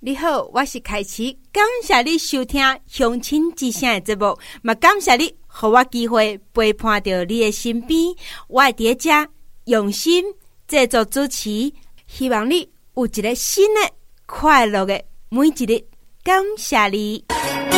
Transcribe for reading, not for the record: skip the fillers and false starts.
你好，我是凯琪，感谢你收听乡亲之声的节目，嘛感谢你给我机会陪伴到你的身边，我会在这用心制作主持，希望你有一个新的快乐的每一日，感谢你。